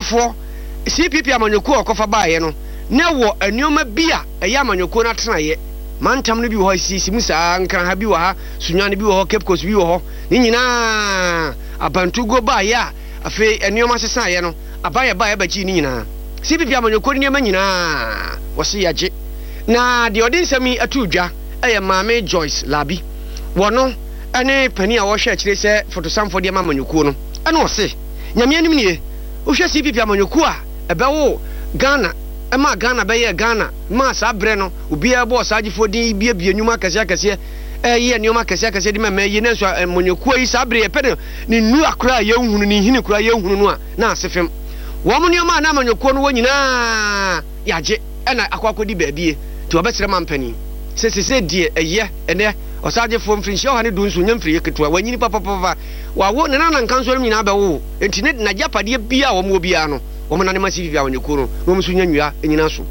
for CPP amanyoko okofa baaye no na wo anioma bia eya amanyoko na tenaye mantam no bi wo sisi musa nkran ha bi wo ha sunwane bi wo ho Cape Coast bi wo ho ni nyina abantugo baaye a afi anioma sesaye no abaaye baaye bachi ni nyina CPP amanyoko ni ema nyina wo se yaje na de odinsami atudwa eye Maame Joyce Labi wono ane pani a wo hwe akire se fotosamfo de amanyoko no ane wo se nyame anim nie wo hwe CPP amanyoko a ebewo Ghana ema Ghana beye Ghana ma sa bre no obi a bo sagifo din bia nyuma kase ye nyuma kase di ma ye na so amanyoko yi sa bre ye pede ni nu akura ye hunu ni hini kura ye hunu no a na asefem wo mo nyoma na amanyoko no wonyina yaje ena akwakodi baabie ti obesere mampani se die eye ene osagifo mfrinhye ohane du nso nyamfiri yeketua wanyini papa wawo nana na nkanso nyina abewo enti ne na japade bia wo mo obi a no wo mo nane masifi bia wanyoko no wo mo so nyanwia enyina so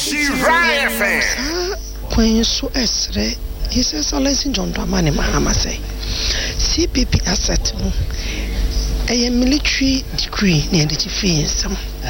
kwen so esre His Excellency John Dramani Mahama say CPP asset a military degree near the chief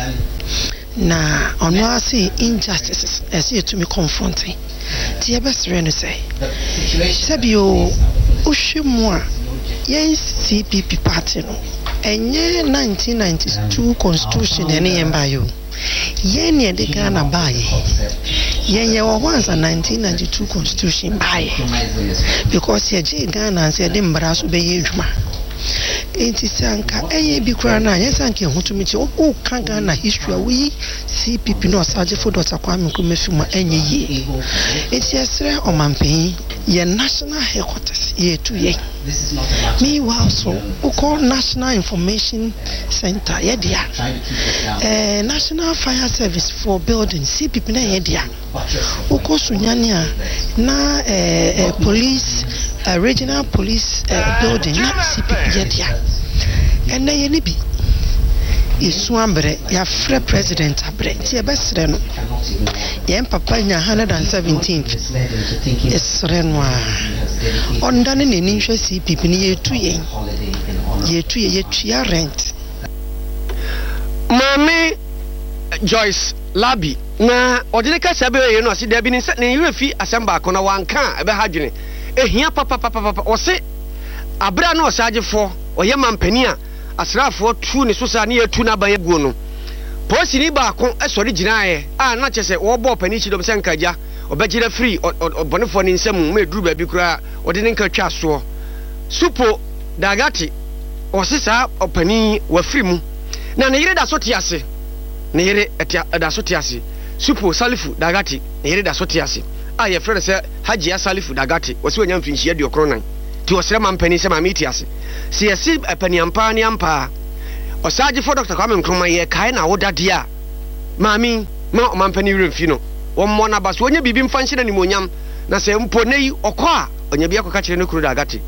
na ono ase injustices as you to me confronting the best reno say sabio ushimwa yen CPP party no enye 1992 constitution ene yembayo yen ne de Ghana baye yen ye once 1992 constitution baye because ye Ghana and say de mbara so be yedwuma enti sanka eye bi kura na yen sanka ehutumi ti o kan Ghana history we CPP no Osagifo Dr. Kwame Nkrumah fima enye ye enti esre omampen ye national headquarters ye tu ye meanwhile so uko National Information Center ye dia National Fire Service for building CPP na ye dia uko sunyani na police regional police building na CPP ye dia ene ye ni bi isu ambre ya free president abre ti e besre no ye papa nya 117th esre no a ondane ne ni hwe CPP ni ye tua rent Maame Joyce Labi na odine ka sabe ye no ase da bi ni ne refi asamba akona wanka ebe hadwene ehia papa o se abra na Osagifo oye mampani a asrafo tu ne so sa ne etu na ban egu no posi ni ba ko esori ginae a na chese wo bo pani chi do se nkaja obegire free obonefo ni nsem ma eduru ba bi kura ode ne nka twa so supo dagati osisa opani wa free mu na ne yire da so tiase ne yire da so tiase supo salifu dagati ne yire da so tiase a ye frere se haji salifu dagati osi wanya mfinhia de okronan ti osere mampani se ma metiase se yesi apani ampa ni ampa Osagifo Dr. Kwame Nkrumah ye kai na woda dia mami ma mampani remfi no wo mo na baso onye bibi mfanhye na nimonyam na se mpo nei okwa onye bia koka kire ne kuru dagati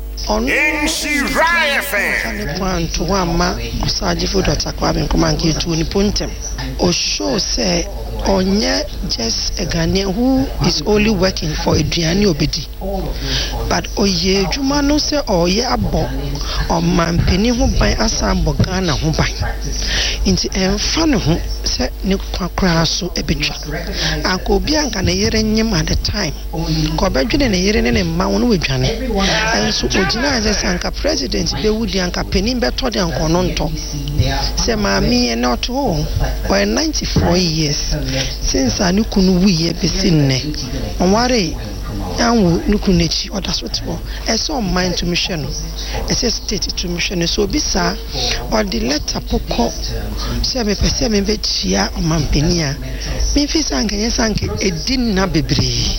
to wama Osagifo Dr. Kwame Nkrumah ke tu ni pontem o show say onye just a Ghanaian who is only working for Adriani Obedi but oye juma no say oye abo o mampeni ho ban asambo Ghana ho ban inti emfa ne ho say ne kwakra so ebetwa anko obi anka na yere nyem at the time ko bedwene ne yere ne mma won wedwane enso ogina ase sanka president be wudi anka penin beto de anko no nto say maami e not ho for 94 years since anukunu wiye besinne onware anwo nukunechi odasotwo eso mind to mission no ese state to mission so bisa or the letter poko se me pese me be chia omampenia me fi sanke edin na bebre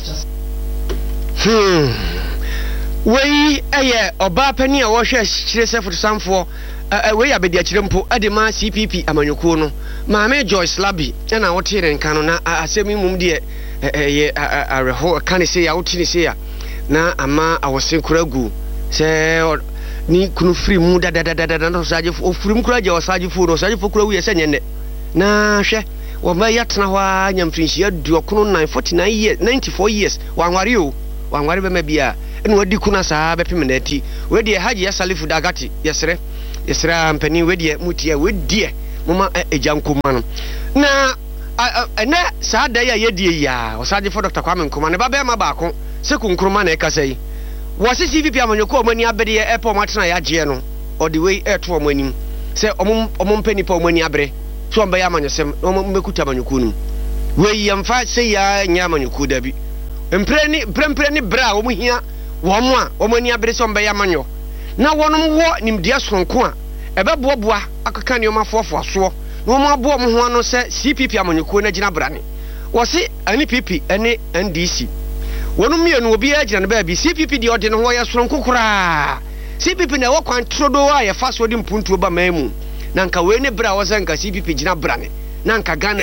we eye oba pani a wo hwe kire se fotosamfo we ya bedi akire mpo adema CPP amanyoko no Maame Joyce Labi na wotere nka no na asemi mum de ye areho kan se ya wotini se ya na ama awose kuragu se ni kunu free mu da na Osagifo ofuri mu kuraje Osagifo no Osagifo kuragu ye se nyende na hwe wo ba yatna hwa nyamfinhia duokono 949 years 94 years wanware be mabia ene wadi kuna saa be pem na ati we de haji ya salifu dagati yesre ampani we de mutia we de moma eja nkoma no na ene saa da ya yedie ya osaje for Dr. Kwame Nkrumah ne baba ma baako se kunkruma na ekasa yi wo se CVP amanyoko omani abede epo matena ya je no odi we eto omani se omom peni pa omani abre so omba ya amanyosem omom mekuta amanyoko nu we yamfa se ya nya amanyoko da bi empreni ni bra omu hia womo a omani abre so omba ya amanyo na wonom wo nimdia sonko a ebeboboa akaka ne omafofo aso no mo abo mo ho ano se CPP amanyoko na gina brane wo se ani PP ene NDC wonu mienu obi agina na ba bi CPP di ode no ho ya sonko kura CPP na wo kwantrodo a ye fa so di mpuntu ba mamu na nka we ne bra wo se nka CPP gina brane na nka Ghana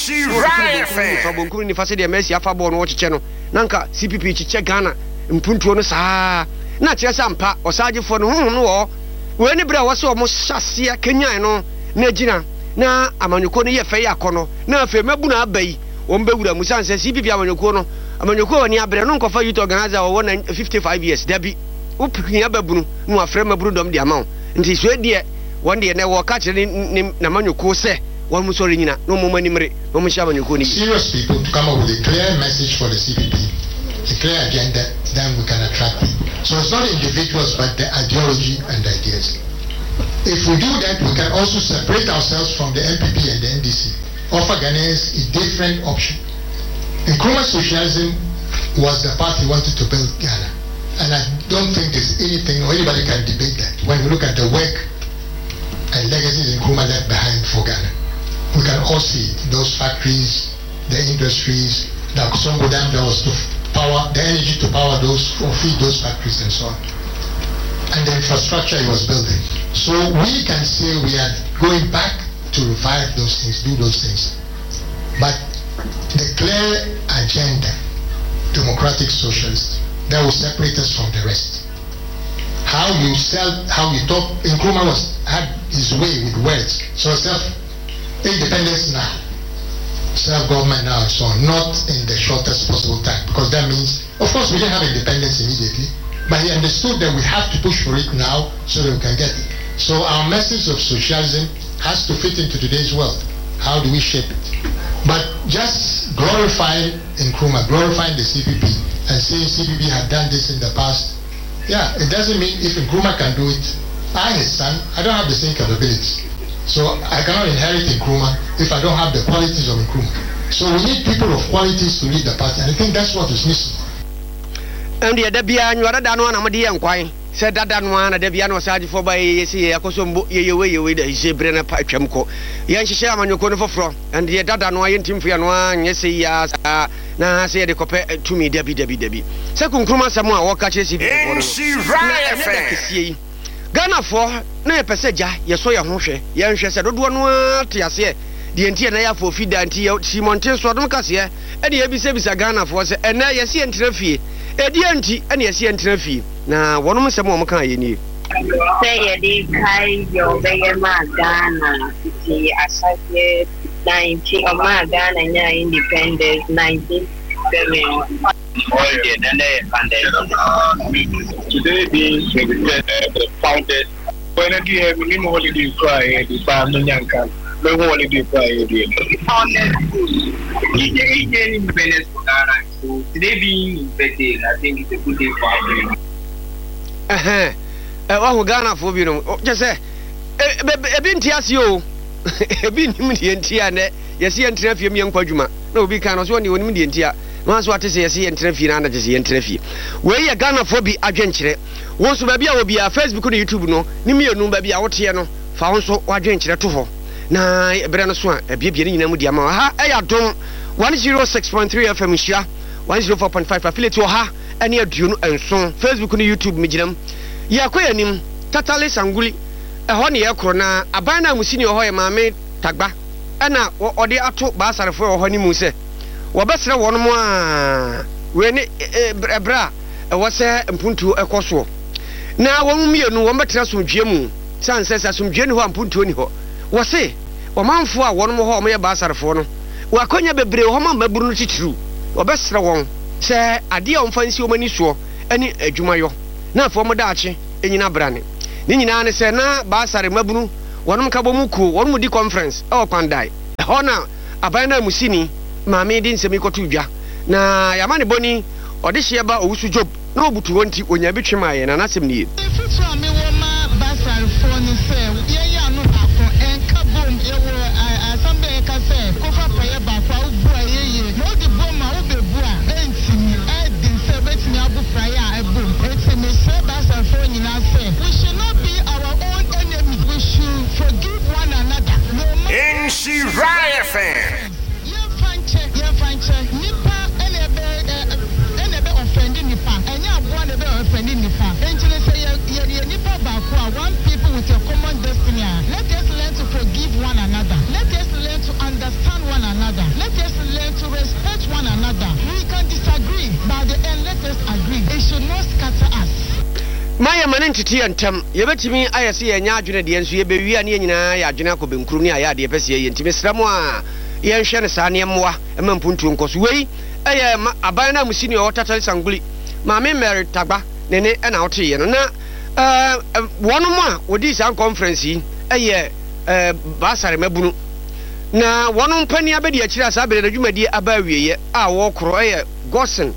fa bonkuru ni fa se de Messi afa bo no wo chiche no na nka CPP chiche Ghana mpuntu no saa na kire sampa osagefo no hu no wo we ne bra wo se o mo hyase Kenya no na gina na amanyoko no ye fe yakono na afa mabu na abai o mbewura musa nse CPP amanyoko no amanyoko ni abre no nkofa youth organizer wo 55 years dabi upiki ababunu no afre maburu dom di amaw nti so de won de na wo ka kire ni na amanyoko se won mu sori nyina no mo manimre no mo sha amanyoko ni serious people to come up with a clear message for the CPP, a clear agenda, then we can attract them. So it's not individuals but the ideology and the ideas. If we do that, we can also separate ourselves from the MPP and the NDC, offer Ghanaians a different option. Nkrumah socialism was the path he wanted to build Ghana, and I don't think there's anything or anybody can debate that. When we look at the work and legacies Nkrumah left behind for Ghana, we can all see those factories, the industries, the Songo Dam that was to power, the energy to power those, or feed those factories and so on, and the infrastructure he was building. So we can say we are going back to revive those things, do those things. But the clear agenda, democratic socialist, that will separate us from the rest. How you talk, Nkrumah had his way with words. So self-independence now, self-government now and so on, not in the shortest possible time. Because that means, of course we didn't have independence immediately, but he understood that we have to push for it now so that we can get it. So our message of socialism has to fit into today's world. How do we shape it? But just glorifying Nkrumah, glorifying the CPP, and saying CPP have done this in the past, yeah, it doesn't mean if Nkrumah can do it, I, his son, I don't have the same capabilities. So I cannot inherit Nkrumah if I don't have the qualities of Nkrumah. So we need people of qualities to lead the party, and I think that's what is missing. And the Debia and Yada Dano and Amadi and Quine said that one at Debiano Saji for by Yakosombo, ye the Brenner Pachemco. Yanshi Shaman, you couldn't for and the Dadano and Tim Fianwan, yes, yes, now say the copper to me, Debbie. Second Krumah Samoa, or catches it. Ghana for na peseja ye so ya hwehwe ye nhwe se dodo no tiase de entie na ya for feed antie Simonte so dom kase e de ebisa Ghana for se ena ye se entra fie e de anti ena ye se entra fie na wonom se mo kan ye ni say ye di kai yo be ye ma Ghana ti asase 90 o ma Ghana nya independence 97 today being the founders, when I do have minimum holiday cry, the family Yanka, no holiday cry. Independence for Ghana. So today being independent, I think it's a good day for everyone. Ghana for you know, just say, a bit you. A bit Indian, yes, he and Treffy young Pajuma. No, we cannot want you in India. Once what is a and Treffy and a Treffy. Where you Ghana for be adventure. Once baby will be a Facebook on YouTube no, Nimio no baby out here no, found so adventure to her. Na Brana Swan, a baby in Mudiama. Ha, I don't 106.3 FM Shia, 104.5 affiliate to her, and near June and so Facebook on YouTube medium. Ya queer Tatale Sanguli, a honey crona, a banner Musinio Hoy Mame, Tagba, and now or the Ato Bassar for honeymoon. Wabasra one more when a bra was a punto a coswo. Now, 1 million no one better some gemu, son says as some genuine punto in ho. Was say, or man for one more home a bassar for no. Wakonya bebre homa mabruti true. Wabasra one, say, a dear on fancy woman so, any a jumayo. Now for Modachi, and in a brand. Nina say, na bassar mabru, wonum ka bomuku wonum di conference e opandai hona abana musini maame di nsemi koto dwa na yamane boni ode hye ba owusu job na obutu wonti onya betwema ye na nasem nie futu ame wo ma basar for ni se ye ya no akọ enka bom ye wo asambe ka se ko fa pa ye ba kwa ubu ayeye no di bom ma wo bebu a entimi edin se betimi abu fraya ebom etimi se basar for ni na se we should not be our own enemy we should forgive one another no in she riot fan ye fanche nipa enebe offending nipa enya abo na be offending nipa enchile say ye nipa ba kwa one people with a common destiny let us learn to forgive one another let us learn to understand one another let us learn to respect one another we can disagree but the end let us agree it should not scatter us Maya manentiti antam yebetimi ayase ye nya adwene de enso yebewia ne nyina ya adwene akobenkuru ne aya de pese ye ntime sramo a ye nhwe ne saa ne mmoa emampuntu nkoso wei eye aban na musini o tatali sanguli maame Mary Tagba ne na wote ye no na wonum a wodi san conference yi eye basare mabunu na wonum pani abedi akira asa bere na dwumadi aba wieye a wo kro eye Gosen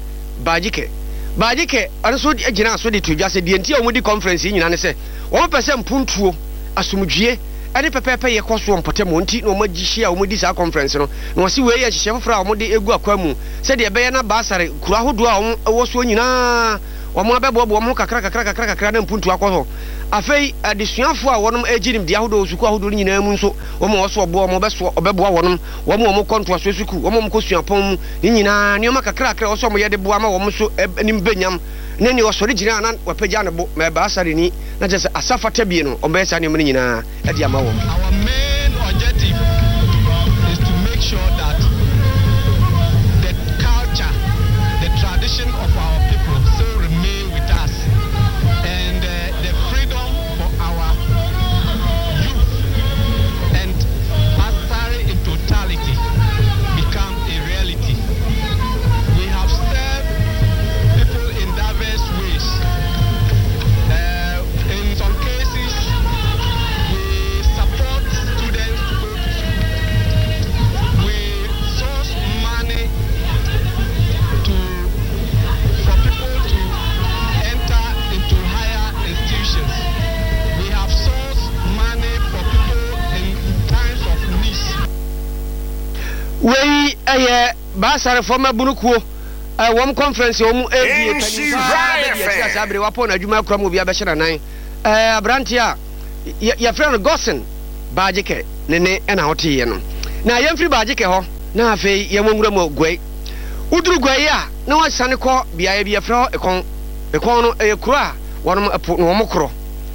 Bajike anso agina so de tudwa se de ntia omudi conference nyina ne se wo pese mpuntuo asumdwie ane pepepe ye koso mpote mo nti no magihia omudi sa conference no no se we ye hihye fofra omudi egu akwamu se de be ye na basare kura hodo a wo so nyina omo abebo mo kakra na mpuntu akoso afei adesuafo a wonom agirim dia hodo suku ahodo nyina mu nso omo so obo omo beso obebo wonom womo konto aso suku womo kosuapon mu nyina ne oma kakra wo so mo ye de boa ma womo so nim benyam ne ne osori gina na wapagya ne bo me basare ni na je se asafata bie no ombe sa ne mo nyina e dia ma wo. Our main objective is to make sure that the culture, the tradition of our people still remain with us, and the freedom for our youth and Basari in totality become a reality. We have served people in diverse ways. In some cases, we support students to go to school. We source money for people to enter into higher institutions. We have sourced money for people in times of need. Wei aye basare former bunukuo wom conference wom AVA penisa sabre wapo na adwuma kura mu bia be hyera nan abranti a ya friend Gosen Bajike ne na hote ye no na yemfiri Bajike ho na afei yemongura mu gwai uduru gwai a na wasane ko bia ya bia fra ekon no ekura wonom apo no womkro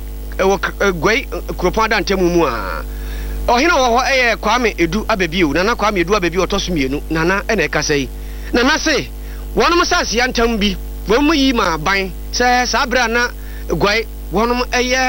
gwai kropon da ntemu mu a ohina wo ho Kwame Edu abebiu na Kwame Edu abebiu otosumienu na ena ekasai na se wonom sase yantam bi bomu yi ma ban se sabra na gwai wonom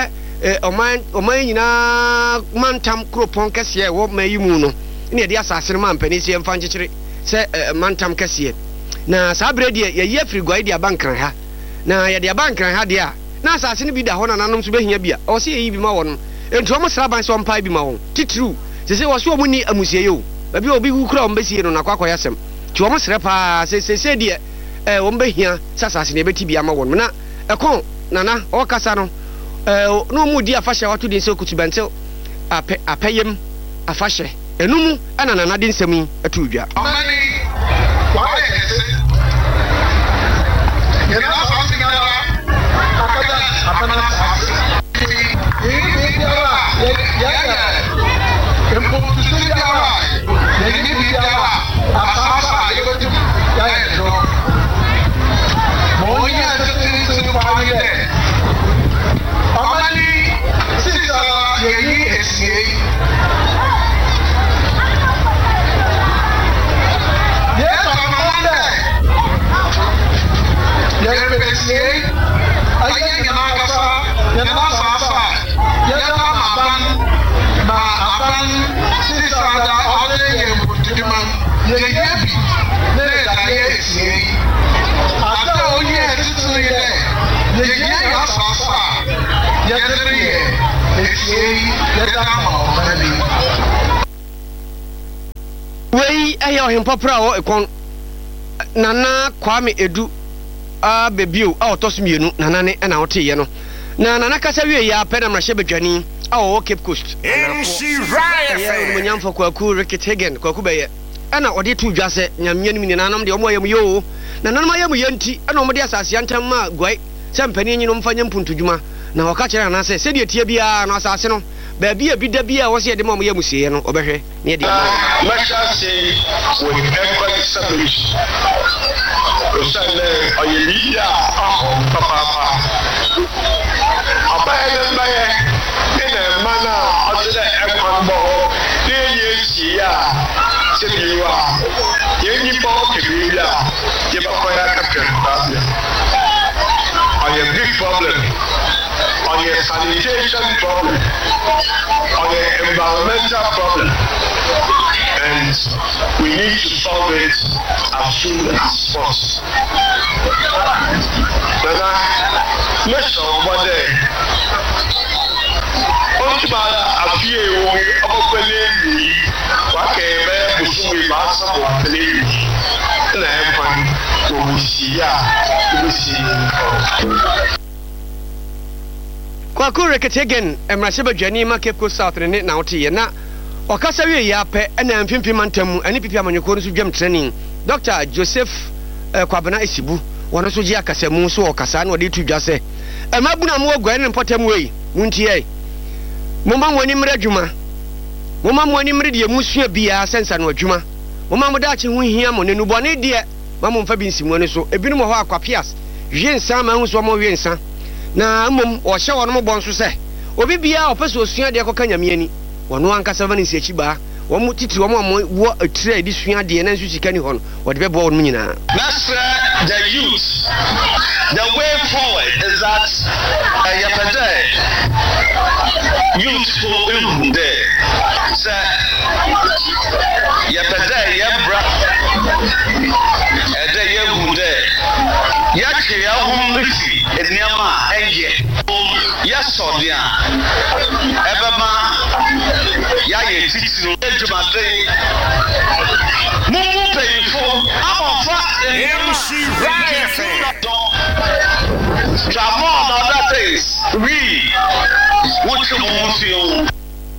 oman nyina mantam kropon kese wo mayi mu no ne de asase no mampani se mfa nkekere se mantam kese na sabra de ye yefri gwai de abankran ha na ye de abankran ha de a na asase no bi da ho na nanom so behia bi a o se yi bi ma wonom enti omo sra ban so mpa bi ma won titru se wo so omo ni amusie yo ba bi obi hu kura omo besie no na kwakwa yasem ti omo sra pa se de omo behia sasase ne beti bi ama won na ekon nana o kasa no no mu di afahye wato din se okutubentel apayem afahye enum ana nana din semi atudwa Yes, Wei ayo hempopra wo ekon nana Kwame Edu a bebio a otosmienu nana ne na wote no na nana kasa wie ya pe na mrahye bedwani a wo Cape Coast NC Riot ya munyamfo kwaku Ricket Hagen kwaku beye ana ode tu dwase nyamyanu ni nanam de omo ayam yo na nanam ayam yanti ana omo de asase antam ma gwai champani nyino mfanya mpuntudwuma na waka kire na se de tie bia na asase no ba bia bi da bia wo se de mo yam sie no obehwe ne de masha se we ever establish osale oyelia papa abaye baye ina mana odele ekwambo de yesia sebiwa yenyi po kebia ye ba ko ya kapten on a big problem, on a sanitation problem, on an environmental problem, and we need to solve it as soon as possible. Nana, let's talk about that. Otibara afie wo obopele wa kebe busumi ba sabo pele na enfan ko siya kwaku Ricket Hagen emrahye badwani ma Cape Coast South ne na wote ye na okasa wie ya pe na mfimfim mantam ani pipi amanyoko no so dwam training Dr. Joseph Kwabena Esibu wono so gi akasa mu so okasa na ode tu dwase emabuna mo ogwa ne mpotam wei muntie moma mo ani mra dwuma moma mo ani mra de musua bia sensa no adwuma moma mo daache hu hia mo ne nubone de mama mfa bi nsimu ne so ebinom ho akwapias hwensa ma hu so mo hwensa na mom o hye wono mo bon so se obi bia opeso osua de koka nyame ani wono ankasa vani si achiba wo mo titiri wo mo wo atire di sua de na nsu sika ni ho no wo de bebo wono nyina that's the youth. The way forward is that youthful in there. So yesterday yebra ede yegunde yake ya humisi eniama enye yesodia ebema ya ye titiro ejumade mumu payfo amofa NC Riot FM. Jamon other things what you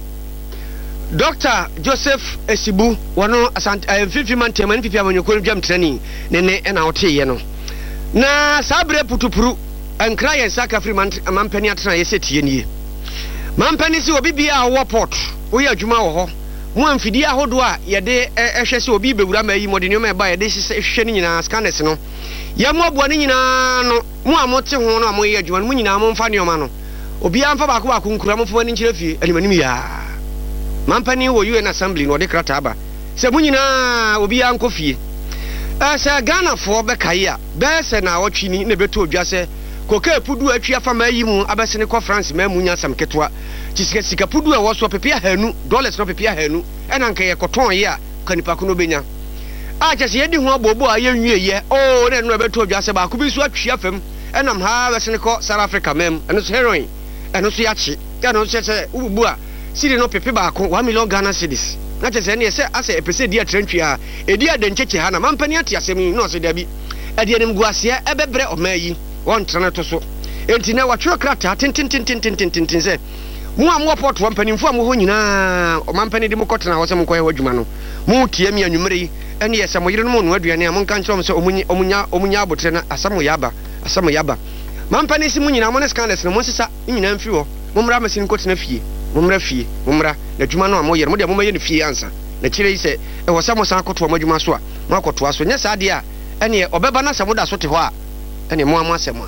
Dr. Joseph Esibu wono fifi mantem ani fifi amanyoko dwam training ne na wote ye no na sabre putupuru ankra yen saka free mampani atena yesetie nie mampani si obi bia wo port wo ya adwuma wo ho mu amfidi ahodo a ye de ehwe se obi bewura mayi modeni ma ba ye de hwehwe ni nyina scanners no ye mo aboa ni nyina no mu amote ho no amoye adwuma mu nyina mo mfa nioma no obi amfa baako baako nkura mo fo ni nkyere fie animanim ya mampani wo UN assembly no de krata aba se mu nyina obi anko fie asa Ghana fo be kai a be se na otwini na beto odwase koka pudu atwi afa mayi mu abese ne ko France ma mu nya sam ketwa sika pudu a wo so pepia hanu dollars no pepia hanu ena nka ye koton ye a kanipa ko no benya a chese ye di ho abobo a ye nwie ye o ne no beto odwase ba ko bi so atwi afam enam ha abese ne ko South Africa mem eno so heroin eno so yachi ya no chese ububu a siri no pepe ba ko 1 million Ghana cedis na chese ne se ase epese dia trentwi a edi adencheche ha na mampani ate asemi no so dabi edi enim guase ebebre omayi won trana to so enti na watwe krata tintintintintintintin se mu am woport wo mpanimfu am ho nyina o mampani de mu kotena wo se mu koye wadwuma no mu tie mi anwumre yi ene yesa mo yire no no aduane am nka nchom se omunya abotre na asamo yaba mampani si mu nyina mo ne scanners no mo sisa nyina mfi wo mo mra masin kotena fie mumra na dwuma no amoyere mo de mo ye ne fie ansa na kire yi se e wo samo san akoto amadwuma so a mo akoto aso nya sa de a ene obeba na samo da so te ho a ene mo amasemo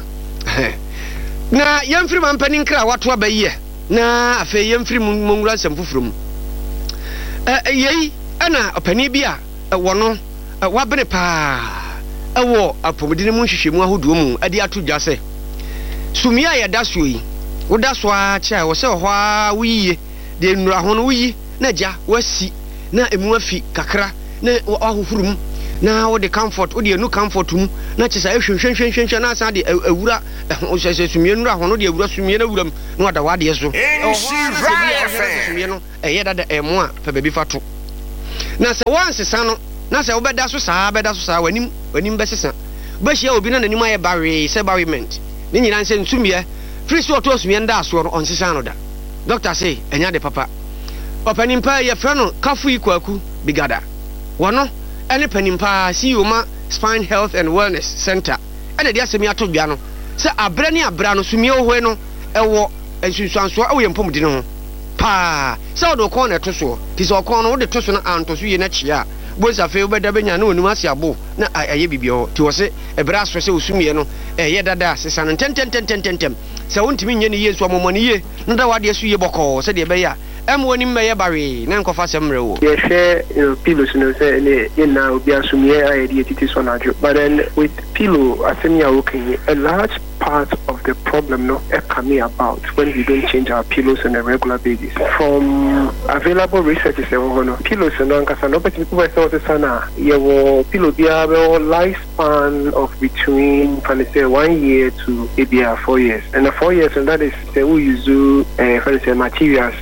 na yemfiri mampani nkra wato abaye na afa yemfiri mungura samfufurum yei ana opani bia wono wabene pa ewo apomodine mu hwehwemu ahodo mu adi ato dwase sumia ya daso yi woda so a cha wo se ho a wiye de nura ho no wi na ja wasi na emu afi kakra na ahofurum na wo de comfort wo de enu comfort mu na kyesa ehwenhwenhwenhwen na asa de awura o hyehye sumie nura ho no de awura sumie na wuram na wada wade so sumie no eye dada emo a pa baby fato na se wansesa no na se wo beda so saa wanim besesa behia obi na nanim aye bare se bariment ni nyina nse nsumie free so to sumie nda so no onsesa no da doctor say enya de papa opanimpa ye fra no kafu ikwaku bigada wono ene panimpa CEO ma Spine Health and Wellness Center ene dia semi ato dwa no se abra ni abra no sumie ohwe no ewo ensusuanso awo yempom di no pa se odo kon na to so ti se okon no wo de to so na anto so ye na chia bosa fe obeda benya na onum ase abo na aye bibio ti wo se ebra so se osumie no ye dada sesa no tentem se wontimi nye ne yesu amomoni ye nda wade asu ye boko se de be ya woni meye bare na nkofa semre wo ye share pillows no say ne na obi asumie aye de titi so na jo but then with pillow asemia okay a large part of the problem no coming about when we don't change our pillows on a regular basis. From available research pillows no nkasa no but people say sana your pillow bia lifespan of between say 1 year to maybe 4 years, and 4 years, and that is we use materials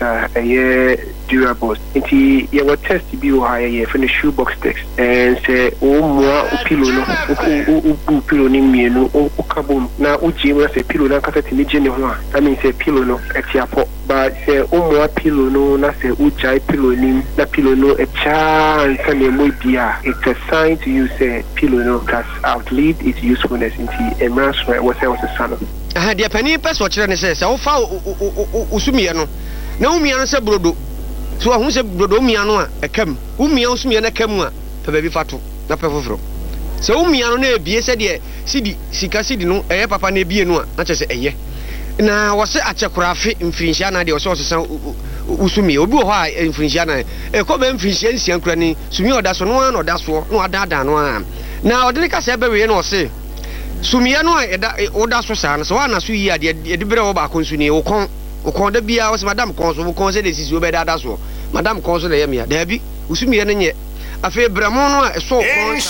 durable. Inti ye what test bi wo haye for the shoebox text and say o mo pillow no pillow ni mienu o kabom na o jim na say pillow na kasa ti ni jene ho a I mean say pillow no etiapo but say o mo pillow no na say o jai pillow ni na pillow no e chance na mo dia it's a sign to you say pillow no has outlived its usefulness inti emranso what say was a son dia pani person kire ne say o fa usumie no na umia no say brodo so ahun se brodo umia no a ekam umia usumie na kam a pa baby fato na pa foforo se umia no na ebie se de sika sidi no eye papa na ebie no a na chese eye na wose achekorafe mfirinhia na de wose san usumie obi ho a mfirinhia na ko be mfirinhia nsia kura ni sumie oda so no na oda so no adada no a na odene ka se be we no wose sumie no oda so sa na so na so yi ade de bere wo ba konsuni wo kon da bia was madam konso wo kon se de sisi obe da so madam konso le yemia da bi usumie no nye afi bramo no a so kon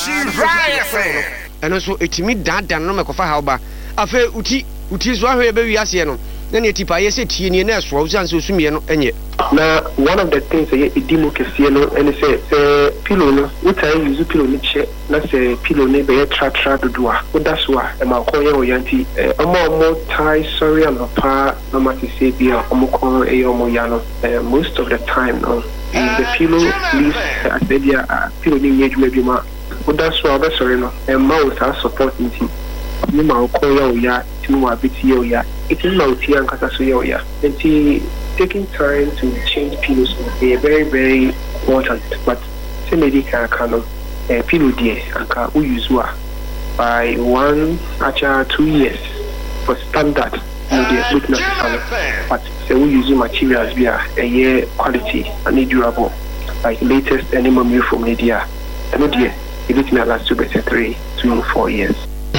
eno so etimi dada no mekofa ha oba afi uti so ahwe be wiase no na ne tipa ye se tie ni na so usan se usumie no enye na one of the things that edimo kese no and say pillow no we try use pillow ni che na say pillow ni be tra dodo a wo da so a e ma ko ye oyanti omo tie sorry am pa no ma say bia omo ko e omo ya no most of the time no the pillow leaves as the pillow ni yeju bi ma wo da so a be sorry no e ma wo ta support ni ni ma ko ye oya ti mo abiti ye oya it is not here and kasa so ye oya enti taking time to change pillows is very, very important. But say medical kind of pillow dear and we use by 1 actually 2 years for standard. Looking at but say we use materials via a year quality and durable like latest animal meal from media. And dear, it looks me last 3 to 4 years.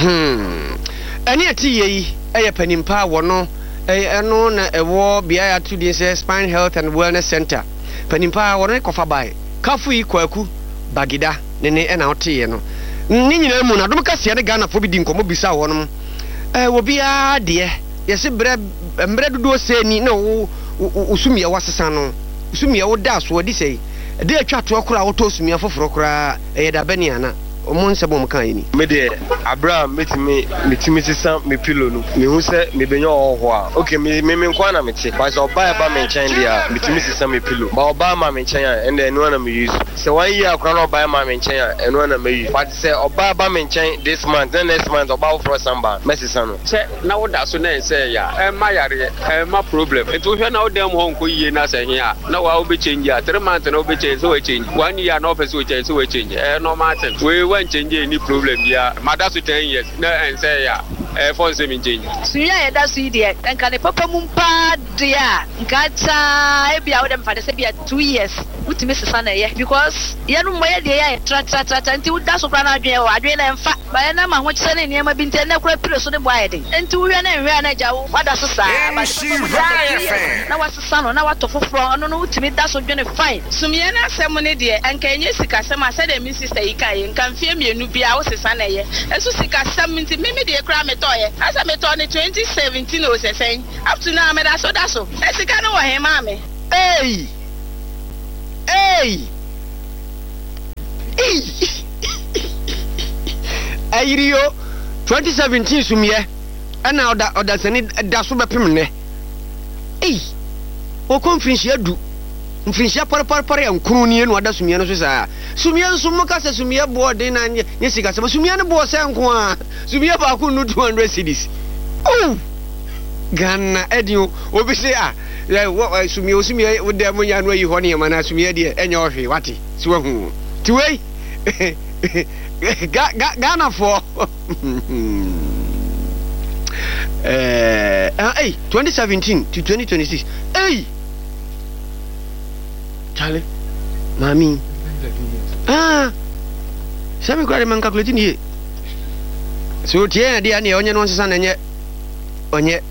Any a tea a penimpa wono. Eno na ewo bia to the Spine Health and Wellness Center. Panimpa wona kofa bai. Kafu ikwaku bagida ne na ote no. Ni nyina mu na dum ka se ne Ghana fo bi di nkomo bisa wonom. Wo bia de yesi mbre dodo se ni na wo usumie wasesa no. Usumie wo da so di sei. De atwa to akura wo to usumie foforo kura da bani ana. Omon se bom kan yini me de Abraham metimi sisa me pillow no me hu se me benya oho a okay me nkwa na meti but oba ba me nchen dia metimi sisa me pillow ba oba ma me nchen a ende enu na me use se 1 year akwa na oba ma me nchen a enu na me use but se oba ba me nchen this month then next month oba for samba mesisa no se na wo da so na se ya ma yare ma problem eto hwe na wo dem ho nko yie na se hia na wa obe change a 3 months na obe change so we change 1 year na office we change no matter we when change any problem here mother to 10 years na and say ya for seminting. Suya da su idea and can a papa mumpa dear Gata Ebia with them for the Sabia 2 years with Mrs. Sana because Yanu Maya dear trat until that's what I do and fat by a number which sending near my been 10 person of writing and 2 years and what does society now what's the son now what to from no to me that's what you're fine Sumiana Samone dear and can you see Casama said Mrs. Ikai and can feel me a new house Sana and so see Casam maybe the crime as I met on the 2017 was saying up to now me that's so as you can know him mommy hey Rio 2017 sumie ana oda sani da so bepem ne o conference adu mfinhia parapara ya nkuru ni enu ada sumie no so saa sumie nso mo ka se sumie bo de na nye sika se sumie ne bo se nko a sumie ba ku no 200 cedis oh Ghana edio obi se sumie wo de mo nya no yi ho ne ma na sumie de enye ohwe wate si wa hu ti wei Ghana for 2017 to 2026 Charlie mami Sami kwa man calculate ni so tie dia ne onye no nsesa na enye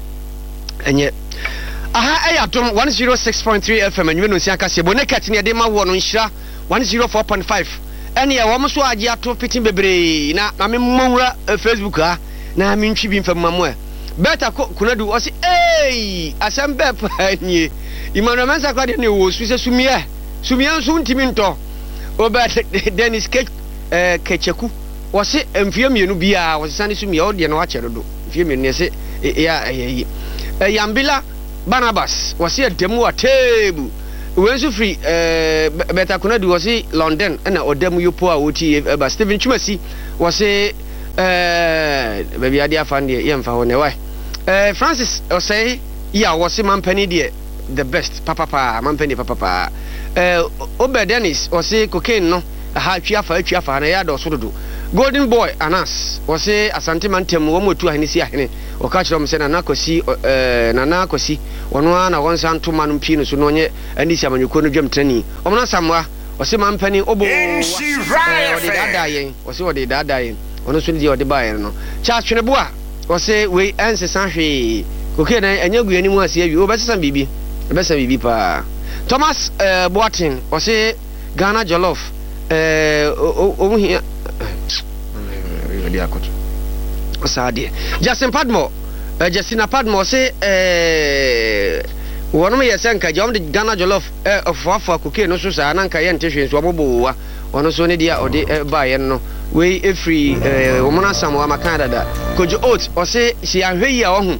atom 106.3 FM anwe no nsia kase boneket ne de ma wo no nhira 104.5 ene ya wo so age ato fitin bebre na mame mmowura Facebook ha na me ntwi bi mfam mamu beta kunadu o se asem be pa nie Emmanuel Mensa kwa de ne wo su se sumie nso ntimi nto oba Dennis Kecheku wo se mfie mienu bia wo se sane sumie o de no ache do mfie mienu ne se Yambila Barnabas wo se demu wa tebu wensu free beta kunadu wo se London na odam yopo a woti ba Stephen Chumasi wo se baby adia fan de yemfa ho ne why Francis o say ya wo se mampani de the best papa mampani papa Obe Dennis o say cocaine no ha twiafa na ya do so dodo Golden Boy Anas o say asante mantem wo motu ahenisi ahene o ka kire o se na nakosi ono na wonsa ntoma no pii no so no nye anisi amanyuko no dwam trani o mona samwa o say mampani obo o de dada yen ono so ndi o de bae no cha twene a o say we ensesa hwe cocaine na anya gu ani mu ase awi o besesa bibi pa Thomas Boatin o say Ghana Jollof o hia Osade Justin Padmore Justina Padmore say wono me yesenka jom de Ghana Jollof ofafo cocaine no so sa na nka ye ntehwe so obobo wa ono so ne dia ode ba ye no we efri omona samwa makanda da Kojo Oat o say si ahwe yi a wo hu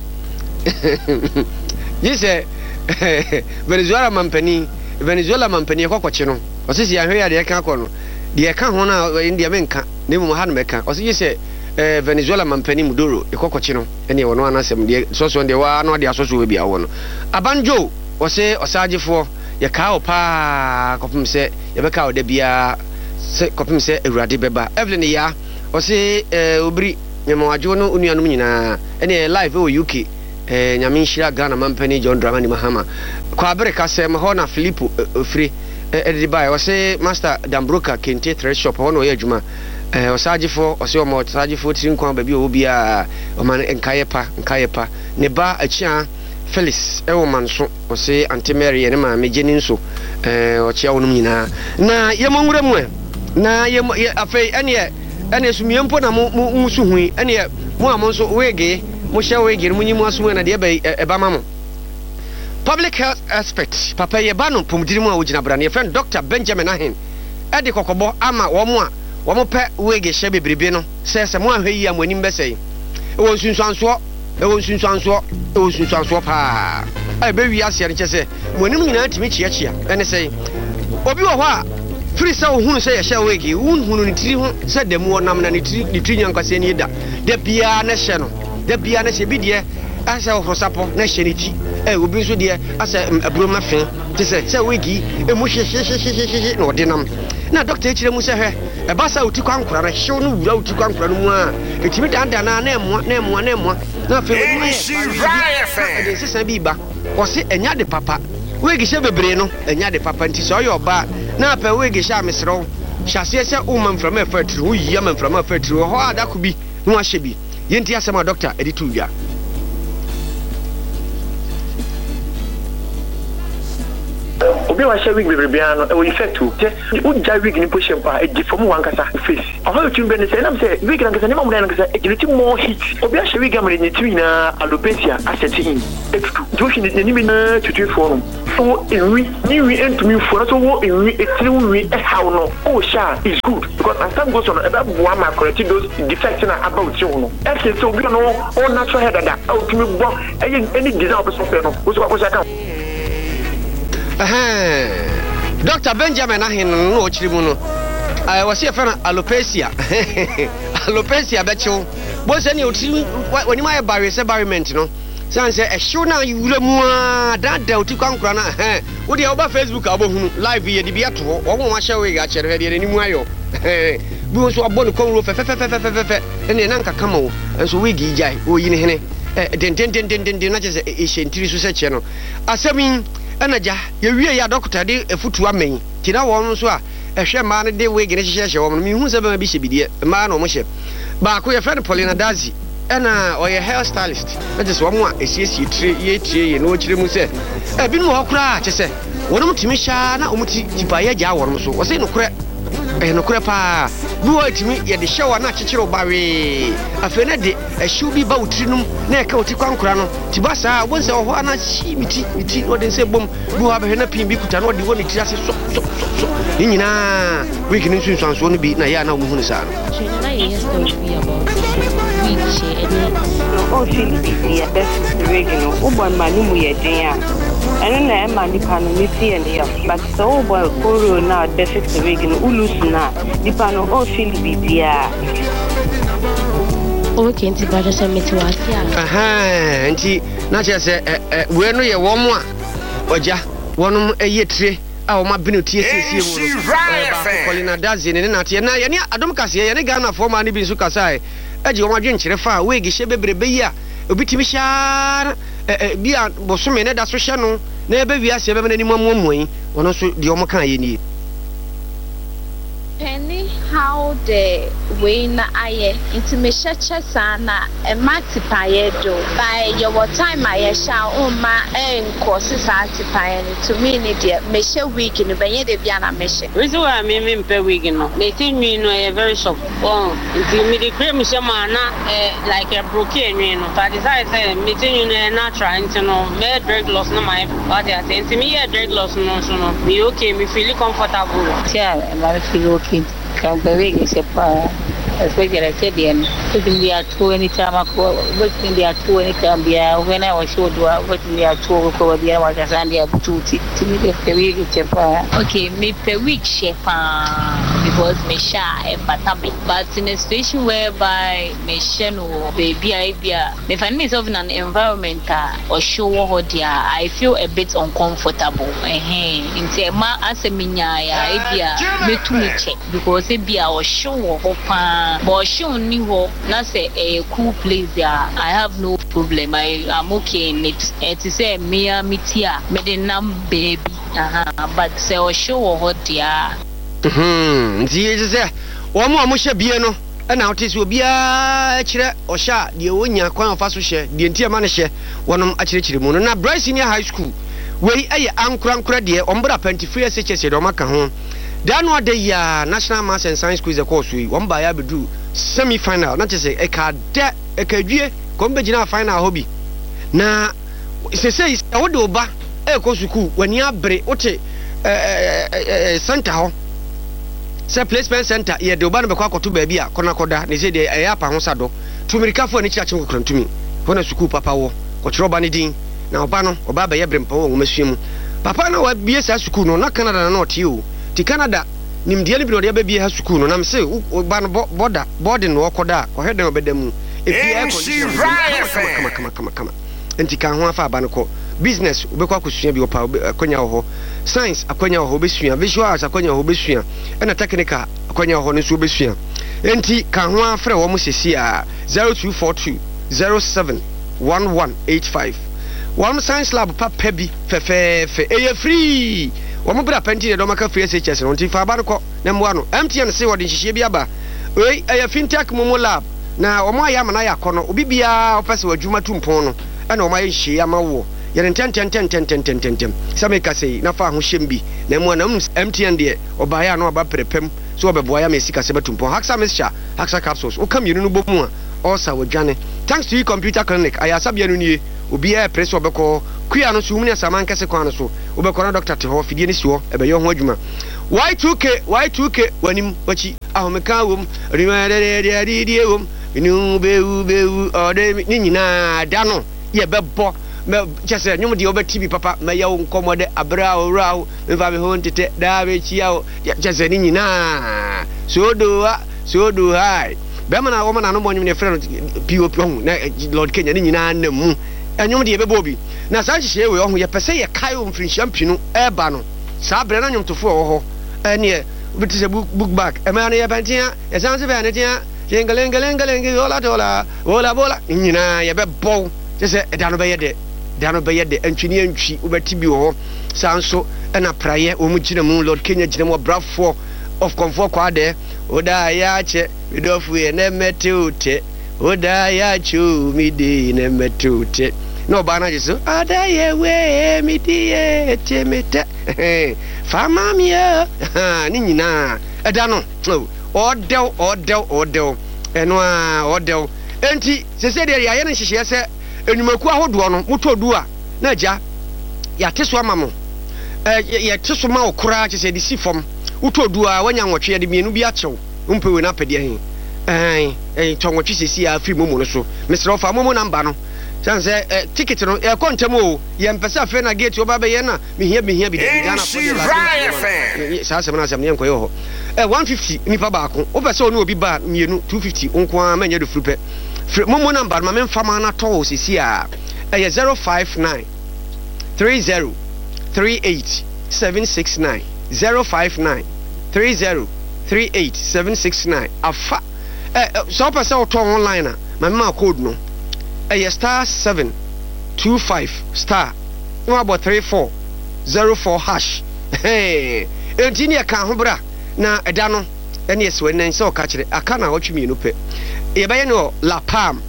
yese Venezuela mampani kwakwache no o say si ahwe ya de ka no de ka ho na India menka ne mu ha no meka o say yese Venezuela mampani mudoro kwakwache no ene wono anasem de so de wa no de asoso we bia wo no Abanjo o say osagefo ye ka o pa kopim se ye be ka o de bia se kopim se Ewurade beba Evelyn ya o say obri nyamawajo no unuanum nyina ene live o UK nyame nhira Ghana mampani John Dramani Mahama kwa America se ho na Philip Ofri edibai o say Master Dambroka Kente Thread Shop ho no ye adwuma osagefo o say o mo osagefo tinkwan ba bi o bia o man nkayepa ne ba achia Felix ewo manso o say Auntie Mary ne ma megeni nso o chia wonum nyina na ye monwura mu na ye afei ene sumiempo na mu su hui ene mu amonso wege mo hye wege mu nyimu aso na de eba mamo public health expert papa ye ba no pomdiri mu a wogina bra ne friend Dr. Benjamin Ahen edi kokobo ama wo mo pe wege hye bebrebe no se mo ahwe yi amonim besei ewo nsunsuanso pa ai be wi ase ne chese monim nyina timi chiachia ene sei obi wo ho a free sa ohunu se ye hye wege unhunu ni tiri ho se demu wonam na ni tiri nyankwase ni da de bia na hye no de bia na hye bi de asa ohrosapo na hye ni ti obi nso de asa abroma fe te se wege emu hye no de nam na doctor echire mu se hwe e ba sa uti kwankura na hyew no wura uti kwankura no mu a etimi danda na emwa na fe woni e sesa bi ba o se enya de papa wegi hye bebre no enya de papa nti so oyo ba na pa wegi hye amesro hyase se o manframa fatiri o yi manframa fatiri ho adako bi no ahye bi yenti asema doctor edi tu wia obi wa share wig bebriano e we effect to o ja wig ni po shempa e di from wan kasa face o tu mbene say na say wig na kasa ni mamu na kasa e di more heat obi a share wig am ni twi na alopecia asset in extra joshi ni mi na tutu for so ni we entumi for so wo we etiri we e how no o sha is good because as time goes on e ba bo am correct those defects na about you no e say so obi no o natural head da o tumi bo any design of so no o so ko sha kan Dr. Benjamin Ahin no chirimu no was here for alopecia alopecia becho bo se ni otiri woni my environment no san say e show na yule mu a dada oti kwankura na wo de oba Facebook abohunu live ye de bia to wo mo hye we ga chere de ni mu ayo bi so abonu konro fe ene na nka kama wo so we gi jai o yi ne hene den na je e shentiri so se che no asemi anaja ye wie ya doctor de efutu amen ti na won so a ehwe ma ne de we gene hye won mi hu se ba bi hye bidie ma na o mo hye ba ko ye friend Paulina Dazi ena o ye hair stylist that is one more esiesie tire ye no kire mu se bi no hokura che se wonum timi sha na omuti tipa ye ja won so o se no kure pa bi wo timi ye de hye na kikire obawe afi na de ehwu bi ba utrinum na e ka oti kwankura no ti ba sa won se ho ana chi miti no de se bom bi wo abehwe na pin bi kuta no de woni tira se so nyina we kini sunsun so no bi na ya na omu hunu sa oh Philippi that's the regular ubon manu ye dia and na ma ni pano ni see and ya but so ubon koro na that's the regular ulusuna di pano oh Philippi dia okay nti ba just me to asia nti na che se we no ye wo mo a oja wonum eyetire a o ma binu tie siesie mu ba Paulina Dazi ne na tie na ye ne adom kase ye ne Ghana fo ma ne bi nsu kasa eji o ma dwen kire fa we gi hye bebrebe yi a obitimi sha bia bosome ne da so hye no na ebe wi ase be na ni mamuamuan wono so de o mo kan ye ni penny how the way na aye into me cheche sana e matipaye do by your time aye sha umma course sa tipaye to me ni de me she week ni benye de bia na me she reason why me mpe week no me tin nwi no e very shock into me de cream she mana like a broken nwi no but decide say me tin nwi natural into no me drug loss no my body at into me drug loss no so no me okay me feel comfortable yeah I feel okay can be a part, especially I said, putting the 2 anytime I call, working the 2 anytime when I was sure to working the 2 over the hour as I have 2 to me the week okay, me per week chef because me shy but in a situation whereby me sheno baby idea me find myself in an environment or show I feel a bit uncomfortable in ma as a minya idea me to me check because it be our show but show ni ho na say a cool place there I have no problem I am okay in it to say me metia me the nam baby but say o show ho dia nti je wo mo hye bie no na otisi obia kire o sha de wonya kwan ofa so hye de ntia ma ne hye wonom akire mu no na Bryce Senior High School wei aye ankura de ombra pantifree SHS de maka ho da no de ya National Maths and Science Quiz course we won ba ya bedu semi final na chese e ka de e ka dwie ko mbe gina final hobby na se wo de oba e ko suku wani abre wote center ho se placement center ye de oba no be kwa akoto ba bia kona koda ne se de e apa ho sado tumirika fo ni chiache kokrantumi wona suku papa wo ko chiro ba ne din na oba no oba ba ye brempa wo ngomasuemu papa na wa bie sa suku no na Canada na otie o ti Canada nimdia ni bi no de bie ha suku no na me se oba no border boarding no okoda ko hwede no bedamu e bia ko kama enti kan ho afa aba no ko business ubekwa akusua bi opa akonya ho science akonya ho besua visual arts akonya ho besua na technical akonya ho no so besua enti ka ho afre wo mo sesi a 0242 071185 one science lab papa bi fefefe eye free wo mo bra penti do maka free SHS no nti fa ba no na mwa no MTN se wo de hihie bi aba oi eye fintech momo lab na wo mo ayama na yakono obi bia opese wadwuma tumpon no na wo ma yehie amawo yere ten sameka sei na fa ho hyembi na mu na MTN de obaya na oba prepem so obeboa ya mesika se betumpon haxa mesha haxa capsules o kam yenu no bomu a osa wadwane thanks to computer clinic ayasa bia no nie obi e press obeko kuya no so humne saman kase kwa no so obeko na doctor te ho fidie ni si ho ebe yo ho adwuma Y2K wanim wachi ahomeka wom rimade wom inu bewu ode ni nyina da no ye bebo me chese nyum de obeti bi papa me ye nkomode abra owrawo mfa me ho ntete da be chiawo chese ni nyina so do hai be mana wo mana no bonyum ne friend POP ho na Lord Kenya ni nyina na mu enyum de bebo bi na sa hihye we ho ye pese ye kai o mfrinhyam pinu eba no sa bre na nyum tofo wo ho ene bitise book back e ma na ye bantia e sanse be na tia jengalengalengalengi ola bola nyina ye bebo chese edano be ye de antwini antwi ubeti bi ho sanso na praye o mu gina mu Lord Kenya gina mu brafo of comfort kwa de oda ya che bidofu ye na metute oda ya chu midi na metute no bana jesu oda ye we midi ye temete fama mia ni nyina edano odel eno a odel enti sese de ya ye ne hihye se enyumaku ahodo no mutodu a na agya ya teso amamo ya teso ma okura kese de sifom utodu a wanya nwotwe de mienu bi achew umpewe na pede hin tonwotwe sesi a free momo no so mesre ofa momo namba no sanse ticket no e kontem o ye mpesa fe na gate oba be ye na mehia bi de Ghana for sa se na se ne nkoye ho 150 nipa baako obese onu obi ba mienu 250 onko a manya do frupe momo number ma memfa ma na to sisi a 059 30 38 769 059 30 38 769 afa so pesa auto online na ma code no star 725 star no about 3404 hash engineer kan ho bra na eda no ene yeso enen se o ka kire aka na otwe no pe e ba ye no La Palm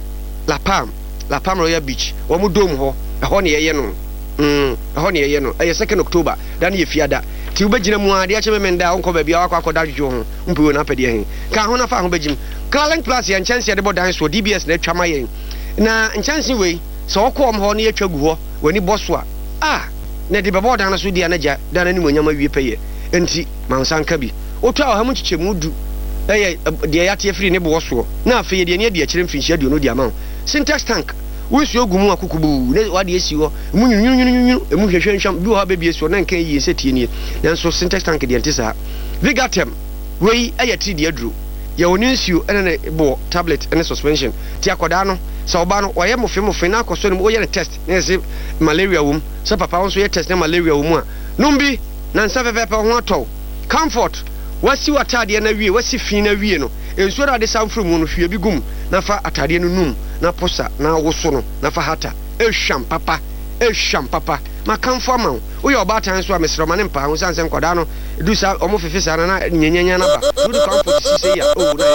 Royal Beach wo mu dom ho ho ne ye no ho ne ye no 2nd October dan ye fiada ti ubegina mu ade a cheme menda onko ba bia akwa da dwo ho mpewe na pede hen ka ho na fa ho begim Clarence Plus ye chance de bodan so DBS na twama yen na chance we so okom ho ne yatwa gu ho wani boso a na de bodan na so dia na ja dan ani monyama wie peye enti mansanka bi otu a ha mu chichemu du de ya tie free ne boso na afi de ne de akire mfinhia de no de ama syntax tank wonsu ogumu akukubu ne wade esi ho mu nyunyunyunyu emu hwehwenhwam bi ho ha bebie so na nkan yi setie nie nanso syntax tank de ntisa Vigatem wei ayati de aduro ya oninsu ene ne bo tablet ene suspension ti akoda no sa oba no oye mofe na akoso ne oye test ne se malaria wom so papa won so ye test ne malaria wom a numbi na nsafefe ho atɔ comfort wasi watade na wie wasi fi na wie no enso da de samfru mu no hwie bi gum na fa atade no num na posa na woso no na fa hata ehwam papa ma comfort ma wo ye oba tan so a mesro ma ne mpa ho sanse nkoda no du sa omo fefe sa na nyanyanya na ba du comfort sise ya o na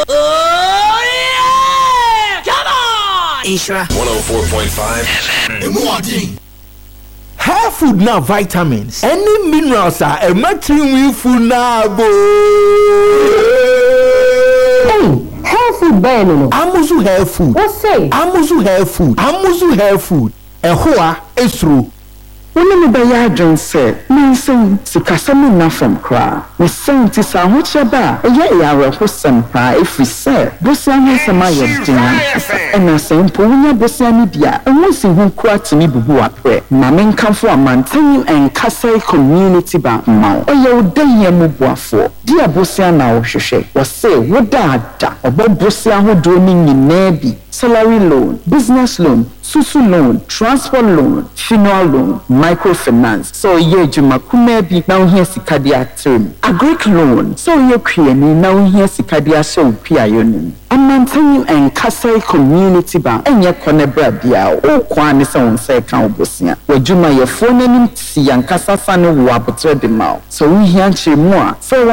come on Isra 104.5 FM hair food na vitamins any minerals are a matching food na bo hair food bẹ́ẹ̀ no Amuzu hair food what say Amuzu hair food ehoa esro wọ́n ní bẹ́ẹ̀ yá adùn sẹ́ ní nsẹ́yìn sìkàsẹ́mù náà fẹ̀m kura ní sẹ́yìn ti sàn án kyẹ́ bá ẹ̀yẹ́ ìyàwó ẹ̀hó sẹ̀m pa ẹ̀fì sẹ́ bọ́sí ahọ́n sẹ́m ayọ̀ dìnyà ẹ̀nà sẹ́yìn pọ̀ wọ́n yẹ bọ́sí ahọ́n bíà ẹ̀wọ́n sì hu kura tìmí bubu apẹ̀ maame nkanfo amantan nkasa community bank ma ọ̀yẹ́ ọ̀dẹ́ yẹn mu buafo díẹ̀ bọ́sí ahọ́n náà ọ̀hwehwẹ́ wọ́sẹ̀ wọ́dàada ọ̀bọ̀ bọ́sí ahọ́n dúró ní nyinaa bi salary loan, business loan, susu loan, transport loan, funeral loan, microfinance. So ye juma kumebi now here sikadia term. Agric loan. So ye creani now here sikadia so piayonim. Amantani and Kasai Community Bank. And ye konebra bia o kwani sa unse kan obosia. We juma ye phone nim si yan kasa fano wabotre de mao. So we here chimwa. So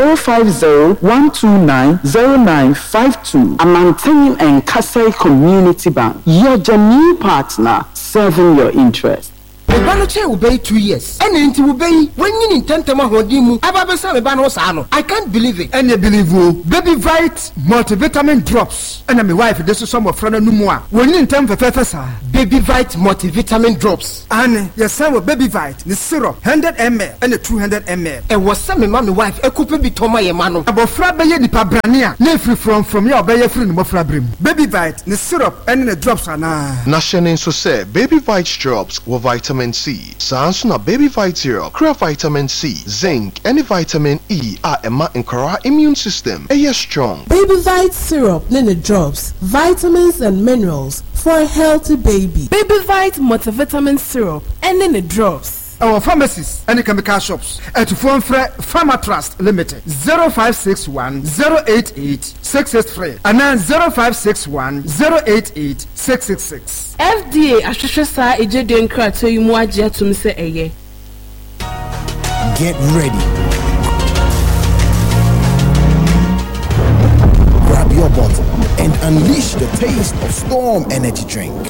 01050-129-0952. Amantani and Kasai Community Bank. Your genuine partner serving your interest. Ebanoche will be 2 years. And it will be when you intend to mahodimu. I can't believe it. And you believe Baby Vite multivitamin drops. And my wife, this is some of friend no more. When you intend for Fefesa, Baby Vite multivitamin drops. And your son with Baby Vite, the syrup 100 ml and the 200 ml. And was some my wife a couple be Toma Yamano. About Frabaye di Pabrania, free from your Bayer friend Mofrabrim. Baby Vite, the syrup and the drops are now. National so say Baby Vite drops with vitamin C. Sansuna Baby Vite syrup, clear vitamin C, zinc, and vitamin E are Emma and Kara immune system. A strong. Baby Vite syrup, Nene drops, vitamins and minerals for a healthy baby. Baby Vite multivitamin syrup and Nene drops. Our pharmacies and chemical shops at Phone Pharma Trust Limited 0561 088 683 and then 0561 088 666. FDA Ashashasa Ejeden Krato Yumuaja Tumse Eye. Get ready. Grab your bottle and unleash the taste of Storm Energy Drink.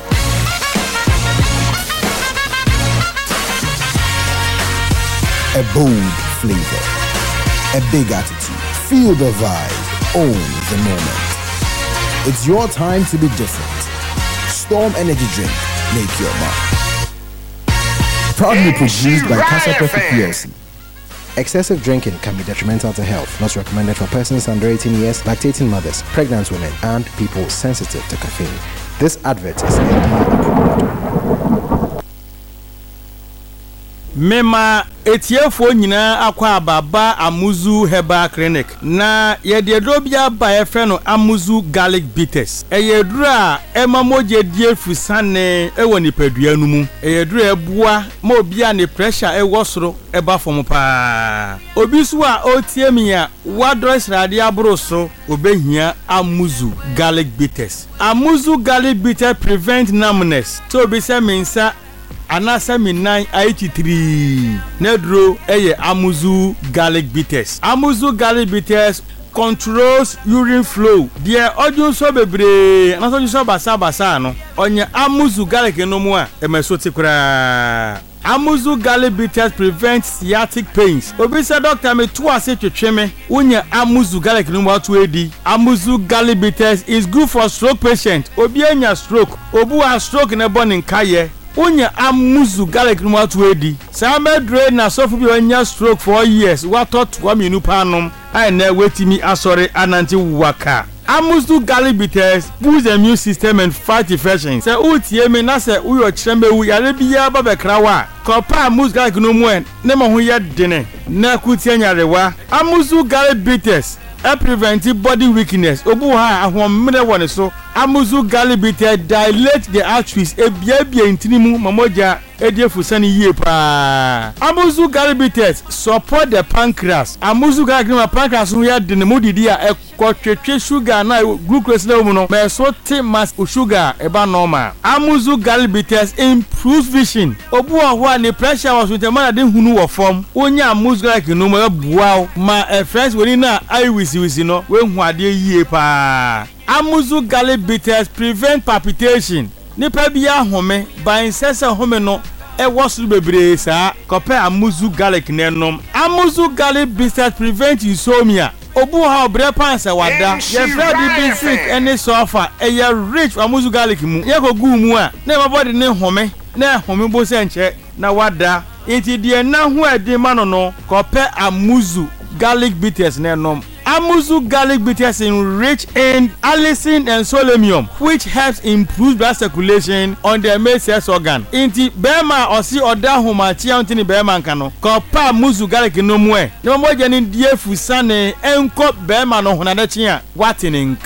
A bold flavor, a big attitude, feel the vibe, own the moment. It's your time to be different. Storm Energy Drink, make your mark. Proudly produced by Casa Coffee PLC. Excessive drinking can be detrimental to health. Not recommended for persons under 18 years, lactating mothers, pregnant women, and people sensitive to caffeine. This advert is FDA approved. Mema etiefo nyina akwa ababa Amuzu Herbal Clinic na yededro bia ba efe no Amuzu Garlic Bitters eyedura emamoje die fusane ewo nipadua nu mu eyedura ebua ma obia ne pressure ewo soro eba fom pa obi so a otiemi a wadro srade abro so obehia Amuzu Garlic Bitters. Amuzu Garlic Bitters prevent numbness so obi se mensa anasa minan 83 nedro eye Amuzu Garlic Bitters. Amuzu Garlic Bitters controls urine flow. Dear odun so bebre na so so basa no onye Amuzu Garlic no mu a emesoti kura. Amuzu Garlic Bitters prevents sciatic pains. Obi say doctor me to ase twetweme unye Amuzu Garlic no mu atu edi. Amuzu Garlic Bitters is good for stroke patient. Obi anya stroke, obu a stroke na born in kaye. Unya Amuzu Garlic no atu edi. Sama dre na sofu bi onya stroke for years. What thought wa minu panom ai na wetimi asore ananti waka. Amuzu Garlic Bitters boosts the immune system and fight infections. Se utie me na se uyo chembe wu yare biya ba bekrawa. Kopa Amuzu Garlic no mu en ne mo ho ye dene. Na kutie nyarewa. Amuzu Garlic Bitters prevent body weakness. Obu ha ahomre woni so. Amuzu Garlic Bitters dilate the arteries ebiabia intinimu mamoja ediefusani yie pa. Amuzu Garlic Bitters support the pancreas. Amuzu Garlic no pancreas no ya de ne modidi a ekotwetwe sugar na glucose level mu no me so te mass sugar eba normal. Amuzu Garlic Bitters improves vision. Obu ho a ne pressure was with man de hunu wo form. Onya Amuzu Garlic no ma buaw ma friends woni na eye wisi no we hu ade yie pa. Amuzu Garlic Bitters prevent palpitation. Nipa bia home by insesa home no e wosu bebre sa kope Amuzu Garlic nenom. Amuzu Garlic Bitters prevent insomnia. Obu ha obre pansa wada ye fredi be sick any sofa e ye rich Amuzu Garlic mu ye ko gu mu a na body ne home na home bo se nche na wada enti de na ho adi ma no kope Amuzu Garlic Bitters nenom. Amuzu Garlic Bitters enrich in allicin and selenium, which helps improve blood circulation on the male sex organ. Inti bema osi oda humachi antini bema nkano. Kopa Amuzu Garlic no mwe. No moja ni die fusane enko bema no hunadachi ya watini nka.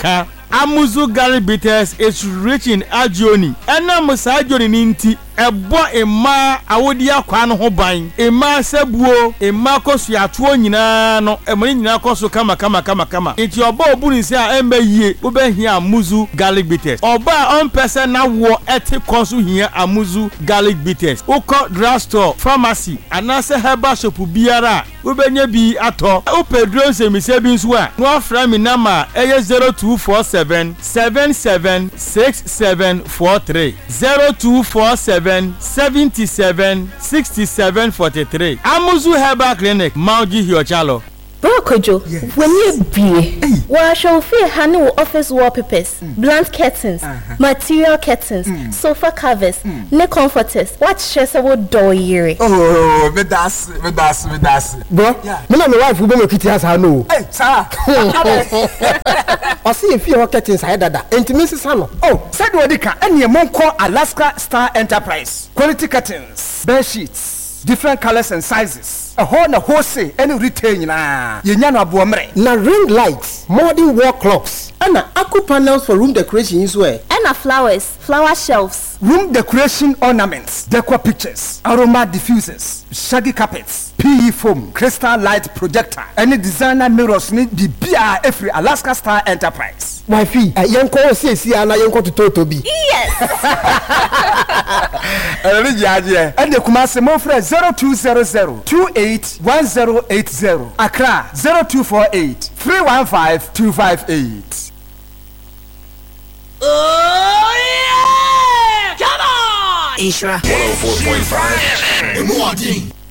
Amuzu Garlic Bitters is rich in agioni. Ena musa agioni ninti ebo ema awodi akwa no ho ban. Ema sebuo, ema kosu atuo nyina no, ema nyina kosu kama. Enti oba obuni se a embe yie, obe hia Amuzu Garlic Bitters. Oba on person na wo eti kosu hia Amuzu Garlic Bitters. Uko drugstore, pharmacy, anase herbal shop biara, obenye bi ato. Upedro se mi se bi nso a. No afra mi nama eye 0247 776743 0247 77 6743. Amuzu Herbal Clinic, Mauji Hiochalo. Kojo, when you be, well, shall feel honey office wallpapers, blunt curtains, material curtains, sofa covers, neck comforters. What shares about door earring? Oh, me das. Bro, me na my wife who be kitty has her no. Hey, sir. I see if you curtains I dada. Intimacy sano. Oh, said Wadika, and your mom call Alaska Star Enterprise. Quality curtains, bed sheets, different colors and sizes. A whole say any retain na yenyano abuamre na ring lights, modern wall clocks, and aqua panels for room decoration is where and flowers, flower shelves, room decoration ornaments, decor pictures, aroma diffusers, shaggy carpets, PE foam, crystal light projector, any designer mirrors need the BR every Alaska Star Enterprise. Wifey, yanko see ana yanko to Totobi. Yes. And the Kumasi Mofre 0200 281080. Accra 0248 315 258. Oh yeah! Come on! Isra 104.5 FM.